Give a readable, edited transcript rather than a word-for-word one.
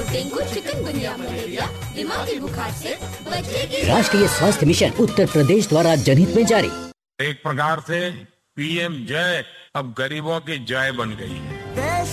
Dengue, chikungunya, malaria, दिमागी बुखार से बचेगी। राष्ट्रीय स्वास्थ्य मिशन उत्तर प्रदेश द्वारा जनहित में जारी। एक प्रकार से पीएम जय अब गरीबों की जय बन गई है।